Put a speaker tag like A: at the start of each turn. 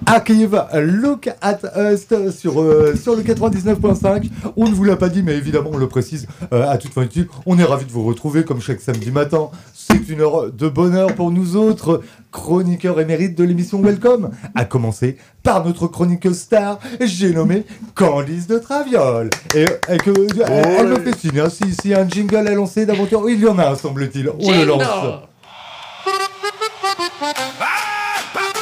A: Arrive Look at Us sur le 99.5. On ne vous l'a pas dit, mais évidemment on le précise à toute fin utile. On est ravis de vous retrouver comme chaque samedi matin. C'est une heure de bonheur pour nous autres chroniqueurs émérites de l'émission Welcome. À commencer par notre chroniqueuse star, j'ai nommé Candice de Traviole. Elle me fait signe, hein, si un jingle à lancer d'aventure, il y en a un semble-t-il. On le lance.